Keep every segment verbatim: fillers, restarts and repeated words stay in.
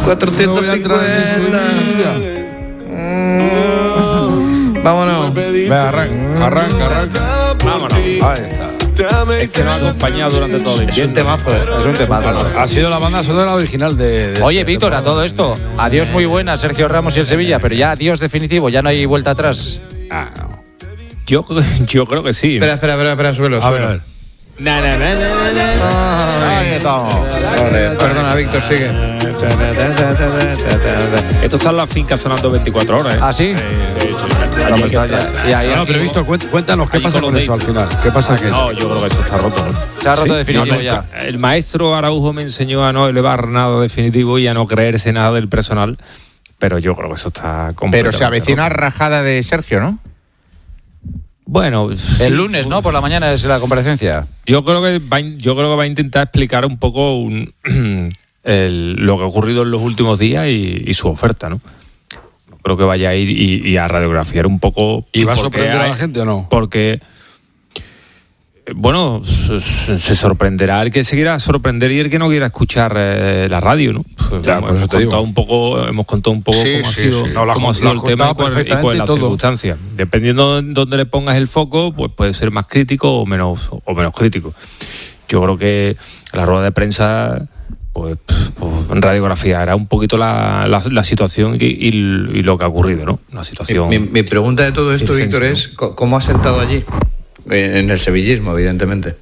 cuatrocientos cincuenta. Mm. Vámonos. Venga, arranca, arranca, arranca. Vámonos. Ahí está. Es que nos ha acompañado durante todo el Es un temazo, ¿eh? Es un temazo. Ha sido la banda sonora original de... de Oye, este Víctor, a programa. todo esto, adiós muy buena, Sergio Ramos y el Sevilla, pero ya adiós definitivo, ya no hay vuelta atrás. Ah, no. Yo, yo creo que sí. Espera, espera, espera, espera, suelo, A ver, suelo. a ver. Na, na, na, na, na. Ahí estamos. Vale, perdona, Víctor, sigue. Esto está en la finca sonando veinticuatro horas, ¿eh? ¿Ah, sí? Allí que está. Y ahí, No, aquí, pero Víctor, Cuént- Cuéntanos, ¿qué Allí pasa con con los eso al datos. final? ¿Qué pasa que No, yo creo que esto está roto, ¿no? se ha roto Sí, definitivo no, ya. El maestro Araujo me enseñó a no elevar nada definitivo y a no creerse nada del personal, pero yo creo que eso está Pero completamente se avecina roto. rajada de Sergio, ¿no? Bueno, sí, El lunes, ¿no? Por la mañana es la comparecencia. Yo creo que va, a in- yo creo que va a intentar explicar un poco un, el- lo que ha ocurrido en los últimos días y, y su oferta, ¿no? Creo que vaya a ir y, y a radiografiar un poco. ¿Y va a por qué sorprender a hay- la gente o no? Porque, eh, bueno, se, se- se sorprenderá el que se quiera sorprender y el que no quiera escuchar eh, la radio, ¿no? Pues Ya, hemos, por eso hemos te digo. contado un poco, hemos contado un poco Sí, cómo sí, ha sido, sí. No, lo has cómo ha con- sido lo el has tema y contado cuál- y cuáles perfectamente las todo. circunstancias. Dependiendo de dónde le pongas el foco, pues puede ser más crítico o menos, o menos crítico. Yo creo que la rueda de prensa, pues, pues radiografiará un poquito la, la, la situación y, y, y lo que ha ocurrido, ¿no? Una situación. Mi, mi pregunta de todo esto, Sí, Víctor, sí, es co- ¿cómo has sentado allí? En en el sevillismo, evidentemente.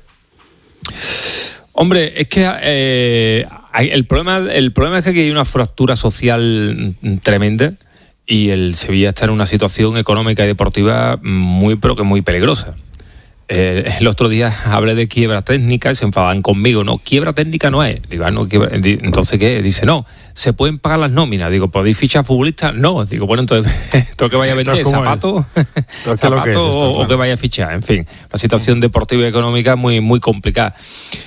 Hombre, es que eh, hay- el, problema, el problema es que aquí hay una fractura social mm, tremenda y el Sevilla está en una situación económica y deportiva muy, pero que muy peligrosa. Eh, el otro día hablé de quiebra técnica y se enfadan conmigo. No, quiebra técnica no es. Digo, ah, no, quiebra- di- entonces, ¿qué? Dice, no, ¿se pueden pagar las nóminas? Digo, ¿podéis fichar futbolistas? No. Digo, bueno, entonces, ¿esto que vaya a vender? Entonces, ¿cómo es? ¿Zapatos? Entonces, ¿qué es lo que es ¿Zapatos esto? o, o Claro. que vaya a fichar? En fin, la situación deportiva y económica muy, muy complicada.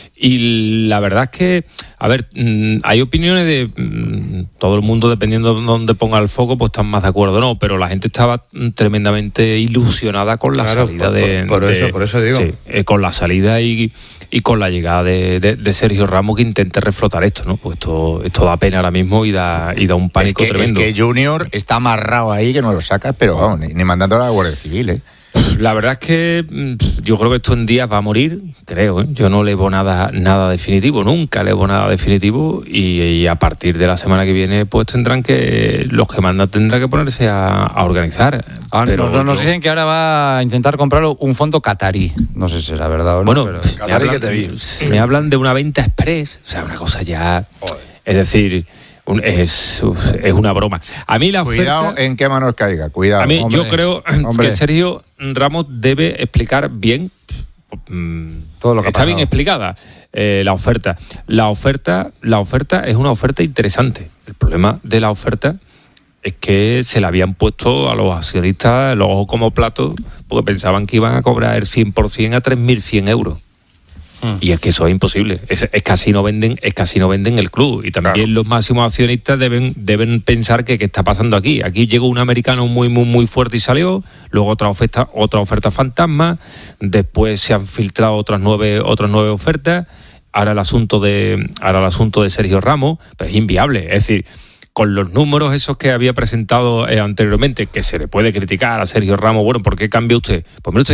Y la verdad es que, a ver, mm, hay opiniones de mm, todo el mundo, dependiendo de dónde ponga el foco, pues están más de acuerdo o no, pero la gente estaba mm, tremendamente ilusionada con la Claro, salida por- de... por- por de- eso- por eso digo. Sí, eh, con la salida y, y con la llegada de, de- de Sergio Ramos, que intente reflotar esto, ¿no? Pues esto, esto da pena ahora mismo y da, y da un Es pánico que, es tremendo. que Junior está amarrado ahí, que no lo sacas, pero vamos, ni, ni mandando a la Guardia Civil, ¿eh? La verdad es que mm, yo creo que esto en días va a morir, creo, ¿eh? Yo no levo nada, nada definitivo, nunca levo nada definitivo y, y a partir de la semana que viene pues tendrán que, los que mandan tendrán que ponerse a, a organizar. Ah, Pero nos, nos yo- dicen que ahora va a intentar comprarlo un fondo catarí. No sé si será verdad o no. Bueno, pero- me, Catarí hablan, que te vi. me hablan de una venta express, o sea, una cosa ya, es decir, un- es, es una broma. A mí la oferta... Cuidado en qué manos caiga, cuidado. A mí, hombre. yo creo Hombre. que Sergio Ramos debe explicar bien, mm, Todo lo que ha está pasado. bien explicada eh, la oferta. La oferta, la oferta es una oferta interesante. El problema de la oferta es que se la habían puesto a los accionistas los ojos como platos porque pensaban que iban a cobrar el cien por ciento a tres mil cien euros. Y es que eso es imposible. Es, es casi no venden, es casi no venden el club. Y también los máximos accionistas deben, deben pensar que qué está pasando aquí. Aquí llegó un americano muy, muy, muy fuerte y salió. Luego otra oferta, otra oferta fantasma. Después se han filtrado otras nueve, otras nueve ofertas. Ahora el asunto de, ahora el asunto de Sergio Ramos, pero es inviable. Es decir, con los números esos que había presentado eh, anteriormente, que se le puede criticar a Sergio Ramos, bueno, ¿por qué cambia usted? Pues mire usted